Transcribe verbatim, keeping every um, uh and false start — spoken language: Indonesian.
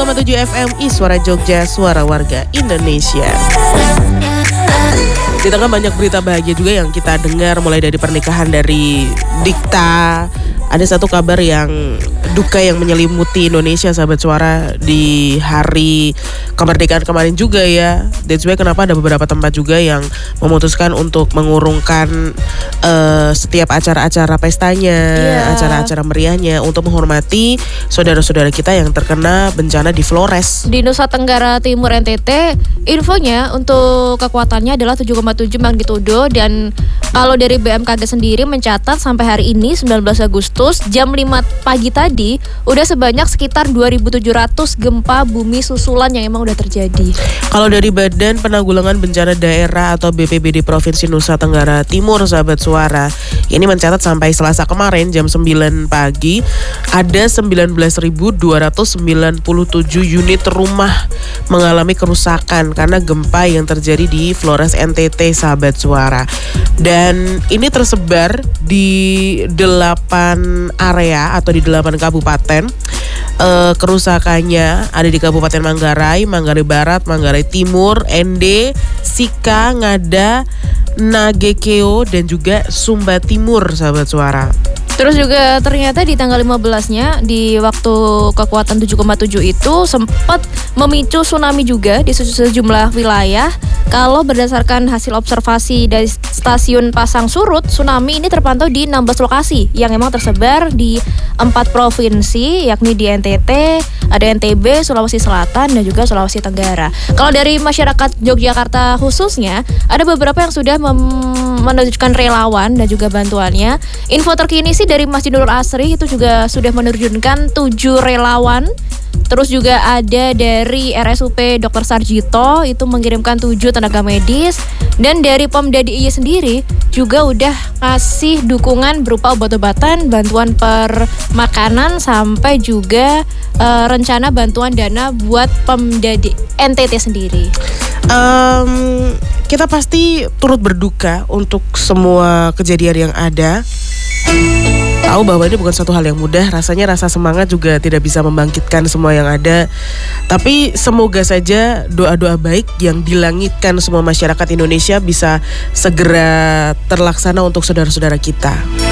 koma tujuh F M I Suara Jogja, suara warga Indonesia. Di tengah banyak berita bahagia juga yang kita dengar, mulai dari pernikahan dari Dikta, ada satu kabar yang duka yang menyelimuti Indonesia, sahabat suara, di hari kemerdekaan kemarin juga ya. That's why kenapa ada beberapa tempat juga yang memutuskan untuk mengurungkan uh, setiap acara-acara pestanya, yeah. acara-acara meriahnya untuk menghormati saudara-saudara kita yang terkena bencana di Flores. Di Nusa Tenggara Timur N T T, infonya untuk kekuatannya adalah tujuh koma tujuh magnitudo, dan kalau dari B M K G sendiri mencatat sampai hari ini sembilan belas Agustus jam lima pagi tadi udah sebanyak sekitar dua ribu tujuh ratus gempa bumi susulan yang emang udah terjadi. Kalau dari Badan Penanggulangan Bencana Daerah atau B P B D Provinsi Nusa Tenggara Timur, sahabat suara, ini mencatat sampai Selasa kemarin jam sembilan pagi ada sembilan belas ribu dua ratus sembilan puluh tujuh unit rumah mengalami kerusakan karena gempa yang terjadi di Flores N T T, sahabat suara. Dan ini tersebar di delapan area atau di delapan kabupaten. E, kerusakannya ada di Kabupaten Manggarai, Manggarai Barat, Manggarai Timur, N D, Sika, Ngada, Nagekeo, dan juga Sumba Timur, sahabat suara. Terus juga ternyata di tanggal lima belasnya di waktu kekuatan tujuh koma tujuh itu sempat memicu tsunami juga di sejumlah wilayah. Kalau berdasarkan hasil observasi dari stasiun pasang surut, tsunami ini terpantau di enam belas lokasi yang memang tersebar di empat provinsi, yakni di N T T, ada N T B, Sulawesi Selatan, dan juga Sulawesi Tenggara. Kalau dari masyarakat Yogyakarta khususnya, ada beberapa yang sudah mem- menunjukkan relawan dan juga bantuannya. Info terkini sih dari Masjid Nurul Asri itu juga sudah menerjunkan tujuh relawan. Terus juga ada dari R S U P Dokter Sarjito itu mengirimkan tujuh tenaga medis, dan dari Pemda D I Y sendiri juga udah kasih dukungan berupa obat-obatan, bantuan per makanan, sampai juga uh, rencana bantuan dana buat Pemda N T T sendiri. Um, kita pasti turut berduka untuk semua kejadian yang ada. Tahu bahwa ini bukan suatu hal yang mudah, rasanya rasa semangat juga tidak bisa membangkitkan semua yang ada. Tapi semoga saja doa-doa baik yang dilangitkan semua masyarakat Indonesia bisa segera terlaksana untuk saudara-saudara kita.